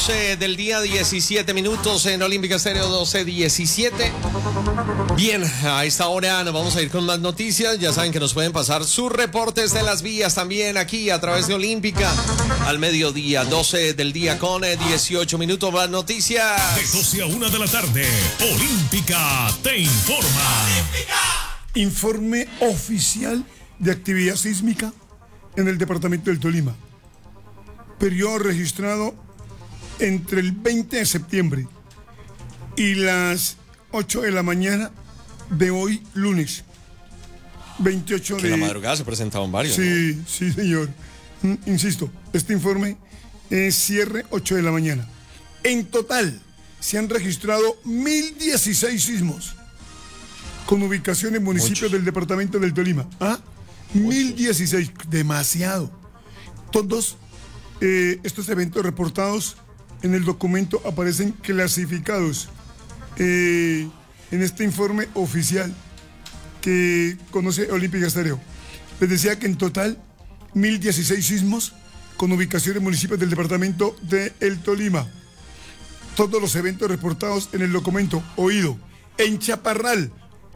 12 del día, 17 minutos en Olímpica Estéreo, 12:17. Bien, a esta hora nos vamos a ir con más noticias. Ya saben que nos pueden pasar sus reportes de las vías también aquí a través de Olímpica al mediodía, 12 del día con 18 minutos. Más noticias. De 12 a 1 de la tarde, Olímpica te informa. Informe oficial de actividad sísmica en el departamento del Tolima. Periodo registrado entre el 20 de septiembre y las 8 de la mañana de hoy, lunes 28 de... En la madrugada se presentaron varios. Sí, ¿no? sí, señor. Insisto, este informe es cierre 8 de la mañana. En total, se han registrado 1016 sismos con ubicación en municipios del departamento del Tolima. 1016, demasiado. Todos estos eventos reportados en el documento aparecen clasificados en este informe oficial que conoce Olímpica Estéreo. Les decía que en total 1016 sismos con ubicación en municipios del departamento de El Tolima. Todos los eventos reportados en el documento oído. En Chaparral,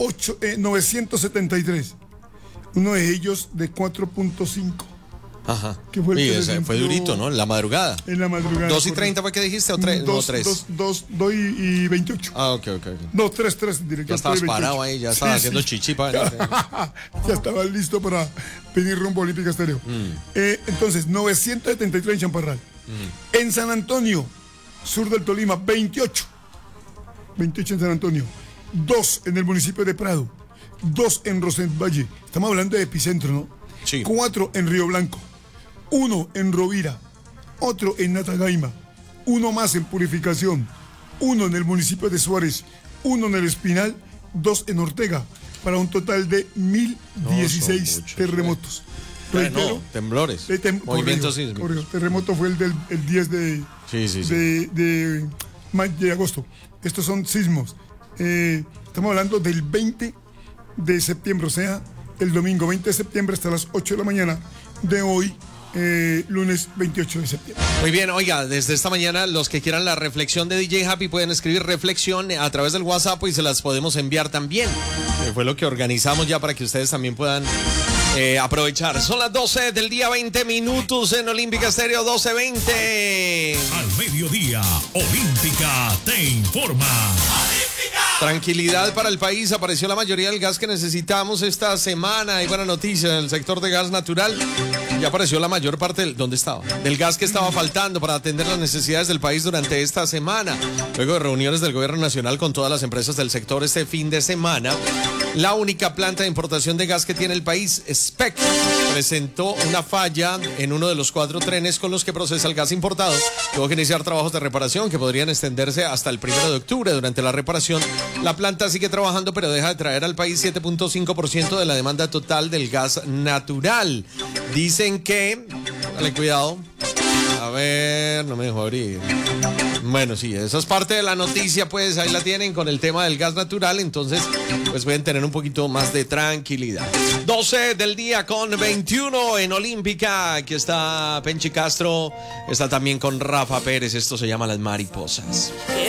973. Uno de ellos de 4.5. Ajá. Que fue, fue durito, ¿no? En la madrugada. En la madrugada. 2:30 fue que dijiste o 3. 2 y 28. Ok. No, 3, director. Ya estabas parado ahí, ya estabas haciendo chichipa. Ya estaba listo para venir rumbo a Olímpica Estéreo. Entonces, 973 en Chaparral. En San Antonio, sur del Tolima, 28. 28 en San Antonio. 2 en el municipio de Prado. 2 en Rosenvalle. Estamos hablando de epicentro, ¿no? Sí. 4 en Río Blanco. 1 en Rovira. Otro en Natagaima. 1 más en Purificación. 1 en el municipio de Suárez. 1 en el Espinal. 2 en Ortega. Para un total de 1016 terremotos. No, temblores. Movimientos sísmicos. Terremoto fue el 10 de agosto. Estos son sismos. Estamos hablando del 20 de septiembre, o sea, el domingo 20 de septiembre hasta las 8 de la mañana de hoy, lunes 28 de septiembre. Muy bien, oiga, desde esta mañana los que quieran la reflexión de DJ Happy pueden escribir reflexión a través del WhatsApp y se las podemos enviar también. Fue lo que organizamos ya para que ustedes también puedan aprovechar. Son las 12 del día, 20 minutos en Olímpica Estéreo, 12:20. Al mediodía, Olímpica te informa. Tranquilidad para el país, apareció la mayoría del gas que necesitamos esta semana. Hay buena noticia en el sector de gas natural. Ya apareció la mayor parte del gas que estaba faltando para atender las necesidades del país durante esta semana. Luego de reuniones del gobierno nacional con todas las empresas del sector este fin de semana, la única planta de importación de gas que tiene el país, SPEC, presentó una falla en uno de los 4 trenes con los que procesa el gas importado. Tuvo que iniciar trabajos de reparación que podrían extenderse hasta el 1 de octubre. Durante la reparación, la planta sigue trabajando, pero deja de traer al país 7.5% de la demanda total del gas natural. Dicen que... Dale cuidado. A ver, no me dejó abrir. Bueno, sí, eso es parte de la noticia, pues ahí la tienen con el tema del gas natural, entonces pues pueden tener un poquito más de tranquilidad. 12 del día con 21 en Olímpica, aquí está Penchi Castro, está también con Rafa Pérez, esto se llama Las Mariposas.